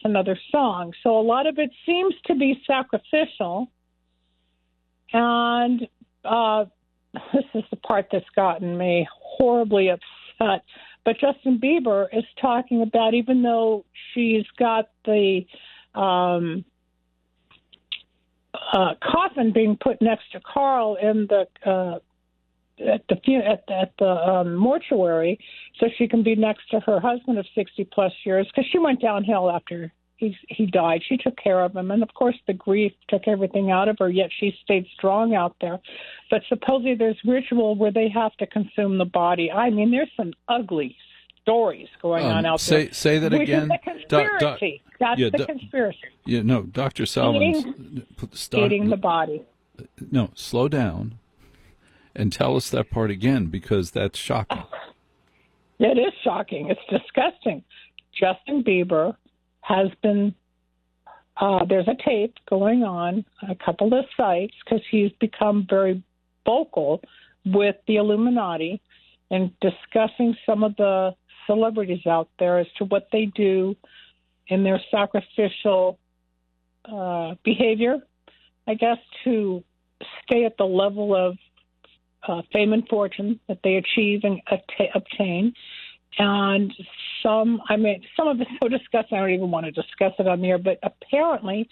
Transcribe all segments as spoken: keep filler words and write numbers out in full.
another song. So a lot of it seems to be sacrificial. And uh, this is the part that's gotten me horribly upset. But Justin Bieber is talking about, even though she's got the um, uh, coffin being put next to Carl in the uh, at the at the, at the um, mortuary, so she can be next to her husband of sixty plus years, because she went downhill after he he died. She took care of him, and of course the grief took everything out of her. Yet she stayed strong out there. But supposedly there's ritual where they have to consume the body. I mean, there's some ugly stories going um, on out say, there. Say that which again. Is the conspiracy. Do, do, That's yeah, the do, conspiracy. Yeah, no, Doctor Salvins. Eating, start, eating the body. No, slow down and tell us that part again, because that's shocking. It is shocking. It's disgusting. Justin Bieber has been, uh, there's a tape going on a couple of sites, because he's become very vocal with the Illuminati and discussing some of the celebrities out there as to what they do in their sacrificial uh, behavior, I guess, to stay at the level of uh, fame and fortune that they achieve and att- obtain. And some, I mean, some of it's so disgusting, I don't even want to discuss it on the air, but apparently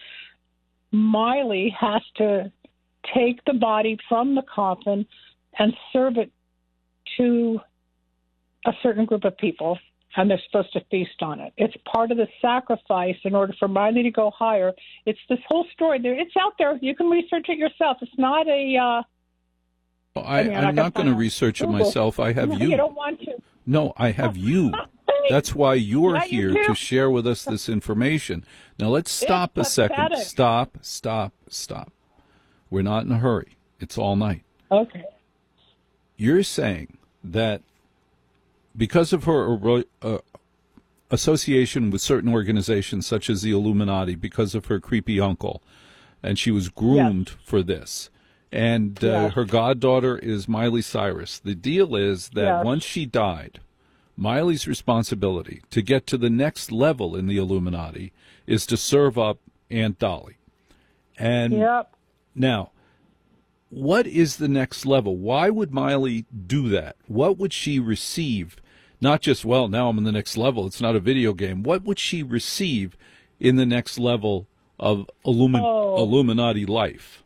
Miley has to take the body from the coffin and serve it to a certain group of people, and they're supposed to feast on it. It's part of the sacrifice in order for Miley to go higher. It's this whole story. There, it's out there. You can research it yourself. It's not a... Uh, well, I, I mean, I'm not going to research Google. it myself. I have no, you. You don't want to. No, I have you. That's why you're yeah, here you to share with us this information. Now, let's stop it's a second. pathetic. Stop, stop, stop. We're not in a hurry. It's all night. Okay. You're saying that because of her uh, association with certain organizations such as the Illuminati, because of her creepy uncle, and she was groomed yes. for this, and uh, yes. her goddaughter is Miley Cyrus. The deal is that yes. once she died, Miley's responsibility to get to the next level in the Illuminati is to serve up Aunt Dolly. And yep. now, what is the next level? Why would Miley do that? What would she receive? Not just, well, now I'm in the next level. It's not a video game. What would she receive in the next level of Illumin- oh. Illuminati life?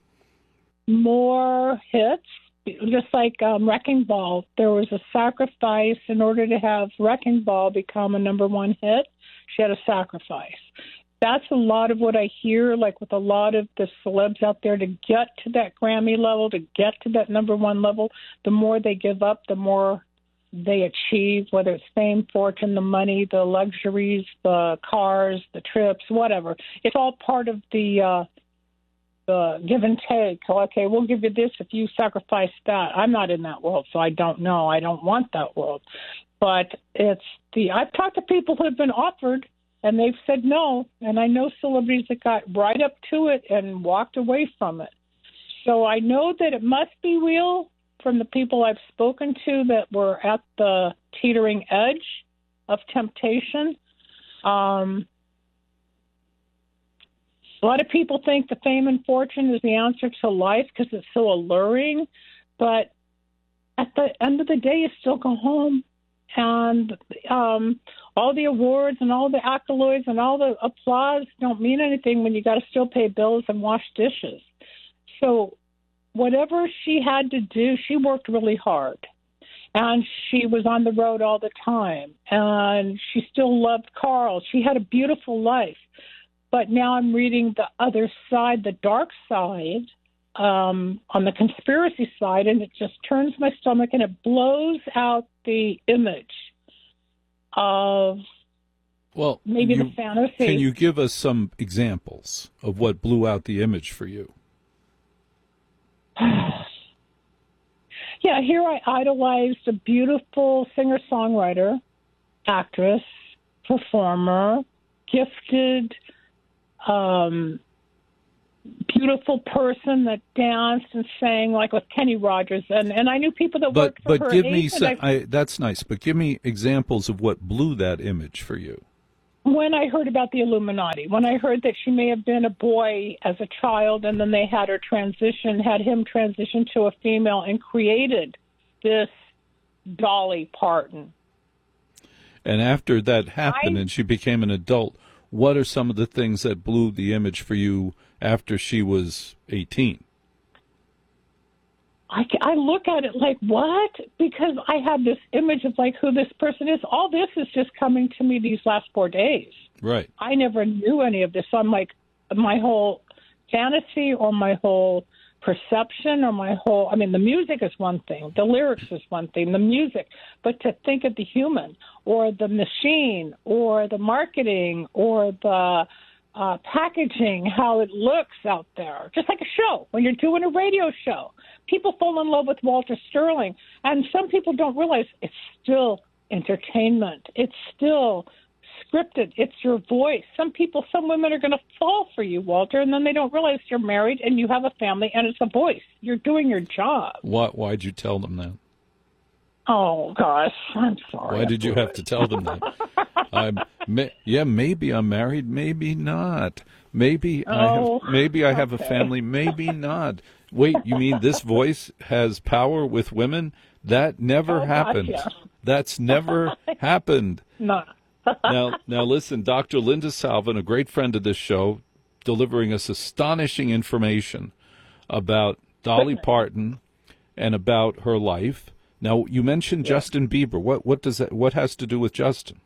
More hits. Just like um, Wrecking Ball, there was a sacrifice in order to have Wrecking Ball become a number one hit. She had a sacrifice. That's a lot of what I hear, like with a lot of the celebs out there, to get to that Grammy level, to get to that number one level. The more they give up, the more they achieve, whether it's fame, fortune, the money, the luxuries, the cars, the trips, whatever. It's all part of the uh, the give and take. So, okay, we'll give you this if you sacrifice that. I'm not in that world, so I don't know. I don't want that world. But it's the I've talked to people who have been offered, and they've said no. And I know celebrities that got right up to it and walked away from it. So I know that it must be real from the people I've spoken to that were at the teetering edge of temptation. Um, a lot of people think the fame and fortune is the answer to life because it's so alluring. But at the end of the day, you still go home. And um, all the awards and all the accolades and all the applause don't mean anything when you got to still pay bills and wash dishes. So whatever she had to do, she worked really hard. And she was on the road all the time. And she still loved Carl. She had a beautiful life. But now I'm reading the other side, the dark side, um, on the conspiracy side, and it just turns my stomach and it blows out the image of well, maybe you, the fantasy. Can you give us some examples of what blew out the image for you? Yeah, here I idolized a beautiful singer-songwriter, actress, performer, gifted, um, beautiful person that danced and sang like with Kenny Rogers, and, and I knew people that but, worked for but her give me age, some, I, that's nice, but give me examples of what blew that image for you. when I heard about the Illuminati, when I heard that she may have been a boy as a child and then they had her transition, had him transition to a female and created this Dolly Parton. And after that happened I, and she became an adult, what are some of the things that blew the image for you after she was eighteen? I, I look at it like, what? Because I have this image of like who this person is. All this is just coming to me these last four days. Right. I never knew any of this. So I'm like, my whole fantasy or my whole perception or my whole, I mean, the music is one thing. The lyrics is one thing, the music. But to think of the human or the machine or the marketing or the uh, packaging, how it looks out there, just like a show, when you're doing a radio show. People fall in love with Walter Sterling, and some people don't realize it's still entertainment. It's still scripted. It's your voice. Some people, some women are going to fall for you, Walter, and then they don't realize you're married and you have a family, and it's a voice. You're doing your job. Why, why'd you tell them that? Oh, gosh, I'm sorry. Why did you have to tell them that? I'm, may, yeah, maybe I'm married, maybe not. Maybe oh, I have, maybe I have okay. a family, maybe not. Wait, you mean this voice has power with women? That never oh, happened. Gosh, yeah. That's never happened. No. now, now listen, Doctor Linda Salvin, a great friend of this show, delivering us astonishing information about Dolly Parton and about her life. Now, you mentioned yeah. Justin Bieber. What what does that? What has to do with Justin?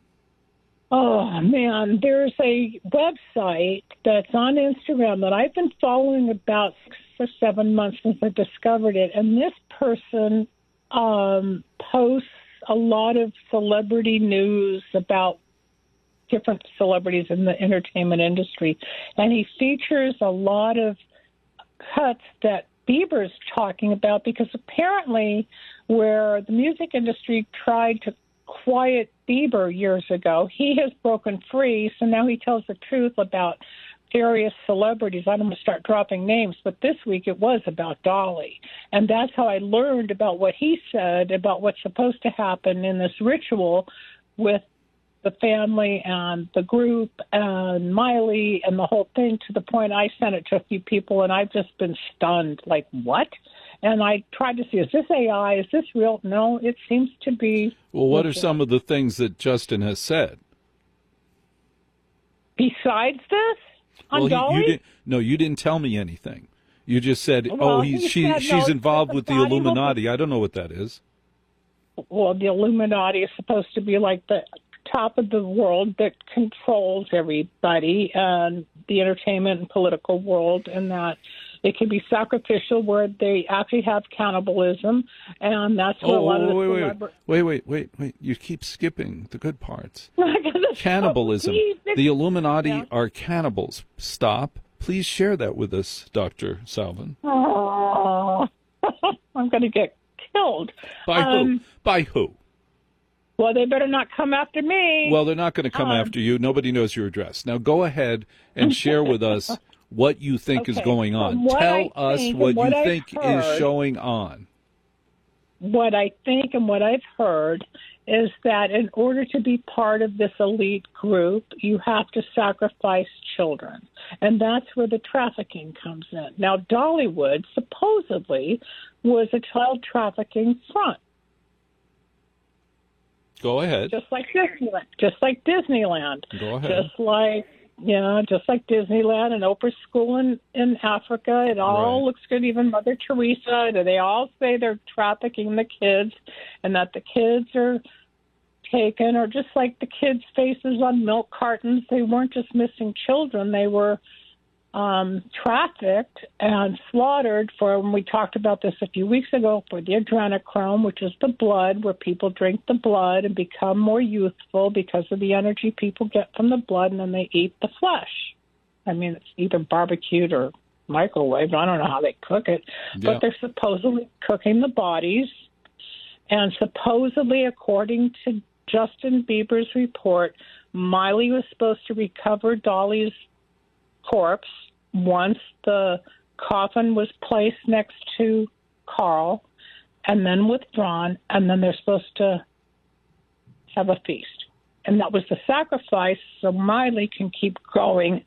Oh, man, there's a website that's on Instagram that I've been following about six or seven months since I discovered it. And this person um, posts a lot of celebrity news about different celebrities in the entertainment industry. And he features a lot of cuts that Bieber's talking about, because apparently where the music industry tried to quiet Bieber years ago, he has broken free, so now he tells the truth about various celebrities. I don't want to start dropping names, but this week it was about Dolly. And that's how I learned about what he said about what's supposed to happen in this ritual with the family and the group and Miley and the whole thing, to the point I sent it to a few people, and I've just been stunned, like, what? And I tried to see, is this A I? Is this real? No, it seems to be. Well, what are some of the things that Justin has said? Besides this? On well, Dolly? He, you didn't, no, you didn't tell me anything. You just said, well, oh, he's, he she, said, she's no, involved with the Illuminati. Will... I don't know what that is. Well, the Illuminati is supposed to be like the top of the world that controls everybody, and the entertainment and political world, and that it can be sacrificial, where they actually have cannibalism, and that's what oh, a lot wait, of the wait, celebra- wait, wait, wait, wait. You keep skipping the good parts. Cannibalism. So the Illuminati yeah. are cannibals. Stop. Please share that with us, Doctor Salvin. Oh, I'm going to get killed. By um, who? By who? Well, they better not come after me. Well, they're not going to come um, after you. Nobody knows your address. Now go ahead and share with us what you think okay. is going on. Tell I us what, what you I've think heard, is showing on. What I think and what I've heard is that in order to be part of this elite group, you have to sacrifice children. And that's where the trafficking comes in. Now, Dollywood supposedly was a child trafficking front. Go ahead. Just like Disneyland. Just like Disneyland. Go ahead. Just like, you know, just like Disneyland and Oprah's school in, in Africa. It all right. looks good. Even Mother Teresa. They all say they're trafficking the kids and that the kids are taken, or just like the kids' faces on milk cartons. They weren't just missing children. They were um, trafficked and slaughtered for, when we talked about this a few weeks ago, for the adrenochrome, which is the blood, where people drink the blood and become more youthful because of the energy people get from the blood, and then they eat the flesh. I mean, it's either barbecued or microwaved. I don't know how they cook it, yeah. but they're supposedly cooking the bodies. And supposedly, according to Justin Bieber's report, Miley was supposed to recover Dolly's corpse once the coffin was placed next to Carl and then withdrawn, and then they're supposed to have a feast. and that was the sacrifice so Miley can keep going